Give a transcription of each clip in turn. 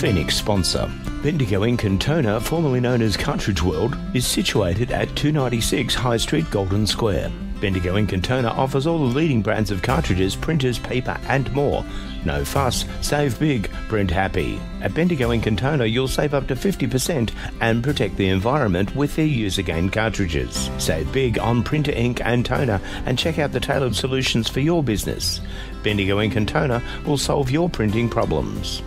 Phoenix sponsor. Bendigo Ink and Toner, formerly known as Cartridge World, is situated at 296 High Street, Golden Square. Bendigo Ink and Toner offers all the leading brands of cartridges, printers, paper and more. No fuss, save big, print happy. At Bendigo Ink and Toner, you'll save up to 50% and protect the environment with their user-gain cartridges. Save big on printer ink and toner and check out the tailored solutions for your business. Bendigo Ink and Toner will solve your printing problems.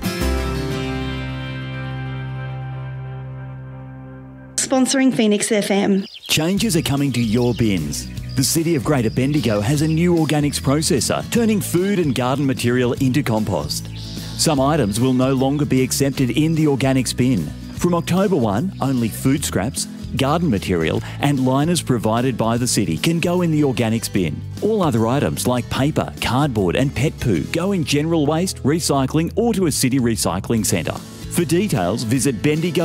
Sponsoring Phoenix FM. Changes are coming to your bins. The City of Greater Bendigo has a new organics processor, turning food and garden material into compost. Some items will no longer be accepted in the organics bin. From October 1, only food scraps, garden material and liners provided by the city can go in the organics bin. All other items like paper, cardboard and pet poo go in general waste, recycling or to a city recycling centre. For details, visit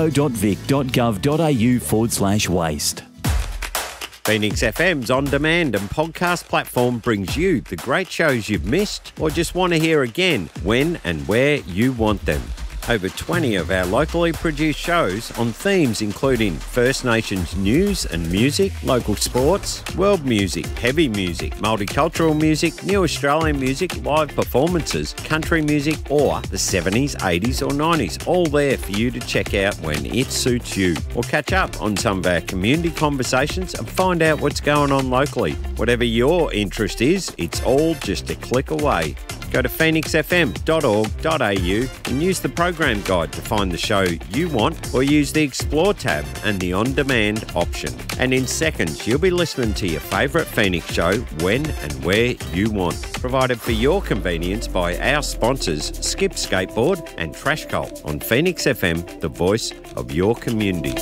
bendigo.vic.gov.au/waste. Phoenix FM's on-demand and podcast platform brings you the great shows you've missed or just want to hear again when and where you want them. Over 20 of our locally produced shows on themes including First Nations news and music, local sports, world music, heavy music, multicultural music, new Australian music, live performances, country music or the 70s, 80s or 90s, all there for you to check out when it suits you. Or catch up on some of our community conversations and find out what's going on locally. Whatever your interest is, it's all just a click away. Go to phoenixfm.org.au and use the program guide to find the show you want or use the Explore tab and the On-Demand option. And in seconds, you'll be listening to your favourite Phoenix show when and where you want. Provided for your convenience by our sponsors, Skip Skateboard and Trash Cult on Phoenix FM, the voice of your community.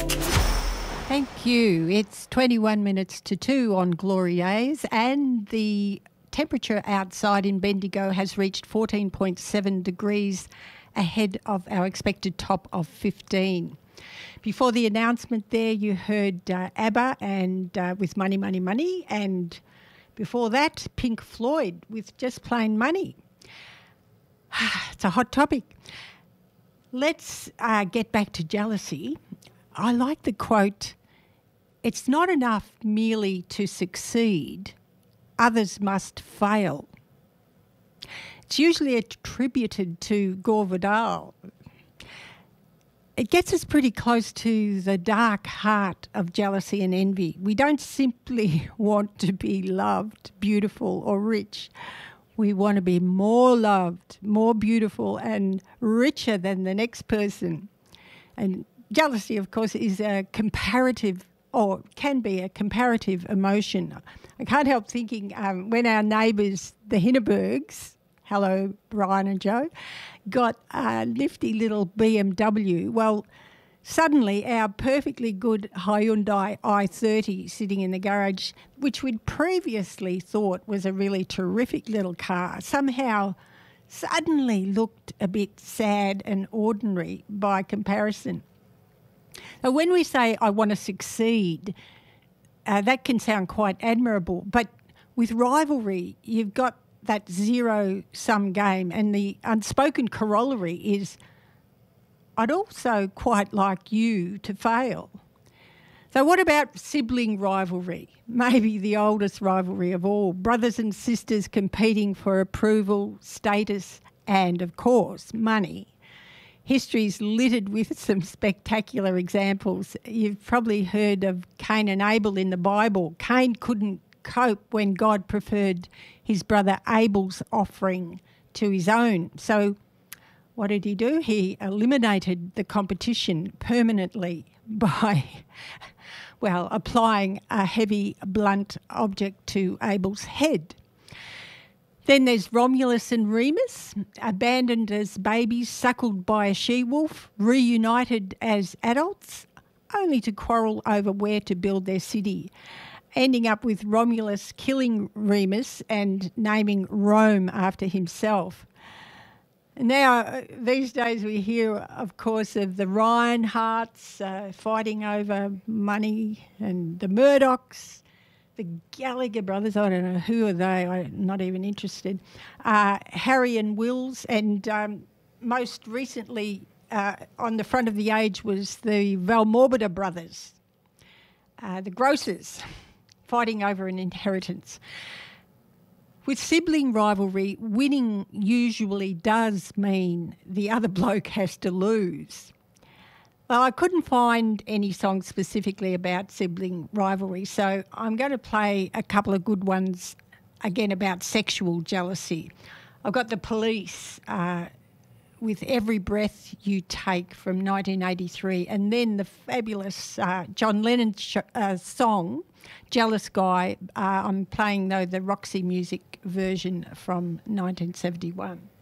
Thank you. It's 21 minutes to 2 on Glory Days and the temperature outside in Bendigo has reached 14.7 degrees ahead of our expected top of 15. Before the announcement there, you heard ABBA and with Money, Money, Money, and before that, Pink Floyd with Just Plain Money. It's a hot topic. Let's get back to jealousy. I like the quote, "It's not enough merely to succeed. Others must fail." It's usually attributed to Gore Vidal. It gets us pretty close to the dark heart of jealousy and envy. We don't simply want to be loved, beautiful or rich. We want to be more loved, more beautiful and richer than the next person. And jealousy, of course, is a comparative or can be a comparative emotion. I can't help thinking when our neighbours, the Hindenburgs, hello Brian and Joe, got a nifty little BMW, well, suddenly our perfectly good Hyundai i30 sitting in the garage, which we'd previously thought was a really terrific little car, somehow suddenly looked a bit sad and ordinary by comparison. Now, when we say I want to succeed, that can sound quite admirable, but with rivalry, you've got that zero-sum game, and the unspoken corollary is I'd also quite like you to fail. So what about sibling rivalry? Maybe the oldest rivalry of all, brothers and sisters competing for approval, status, and, of course, money. History's littered with some spectacular examples. You've probably heard of Cain and Abel in the Bible. Cain couldn't cope when God preferred his brother Abel's offering to his own. So what did he do? He eliminated the competition permanently by, well, applying a heavy, blunt object to Abel's head. Then there's Romulus and Remus, abandoned as babies, suckled by a she-wolf, reunited as adults, only to quarrel over where to build their city, ending up with Romulus killing Remus and naming Rome after himself. Now, these days we hear, of course, of the Reinhardts fighting over money and the Murdochs, the Gallagher brothers, I don't know, who are they? I'm not even interested. Harry and Wills, and most recently on the front of the age was the Valmorbida brothers, the grocers, fighting over an inheritance. With sibling rivalry, winning usually does mean the other bloke has to lose. Well, I couldn't find any songs specifically about sibling rivalry, so I'm going to play a couple of good ones, again, about sexual jealousy. I've got The Police with Every Breath You Take from 1983, and then the fabulous John Lennon song, Jealous Guy. I'm playing, though, the Roxy Music version from 1971.